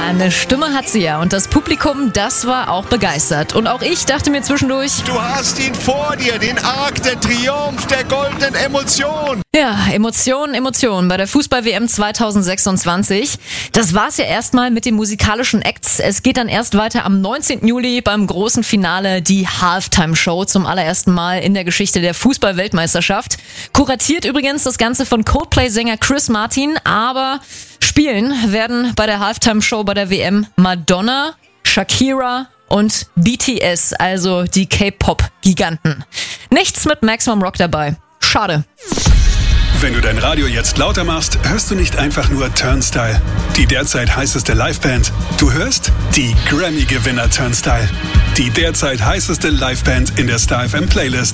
eine Stimme hat sie ja und das Publikum, das war auch begeistert. Und auch ich dachte mir zwischendurch, du hast ihn vor dir, den Arc, der Triumph der goldenen Emotion. Ja, Emotionen bei der Fußball-WM 2026. Das war's ja erstmal mit den musikalischen Acts. Es geht dann erst weiter am 19. Juli beim großen Finale, die Halftime-Show zum allerersten Mal in der Geschichte der Fußball-Weltmeisterschaft. Kuratiert übrigens das Ganze von Coldplay-Sänger Chris Martin, aber spielen werden bei der Halftime-Show bei der WM Madonna, Shakira und BTS, also die K-Pop-Giganten. Nichts mit Maximum Rock dabei. Schade. Wenn du dein Radio jetzt lauter machst, hörst du nicht einfach nur Turnstile, die derzeit heißeste Liveband. Du hörst die Grammy-Gewinner Turnstile, die derzeit heißeste Liveband in der Star FM Playlist.